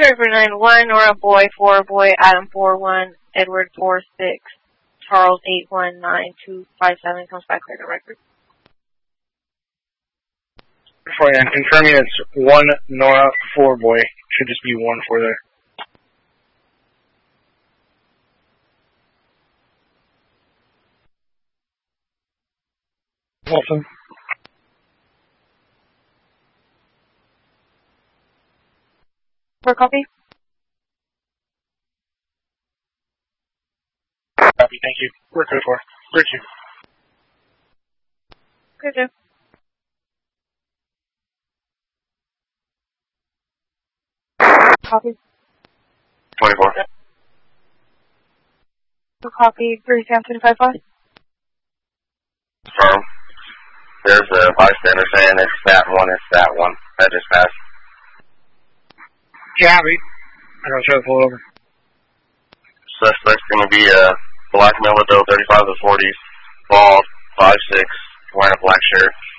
Server 9-1, Nora Boy 4 Boy, Adam 4-1, Edward 4-6, Charles 8-1-9-2-5-7 comes back clear to record. For you, confirming it's 1 Nora 4 Boy. Should just be 1 4 there. Awesome. For copy? Copy, thank you. We're good for. Bridge you. Good job. Copy. 24. Copy, 3725. Confirm. There's a bystander saying it's that one, That just passed. Copy. I'm going to try to pull it over. Suspect's going to be a black male adult, 35 to 40s, bald, 5'6", wearing a black shirt.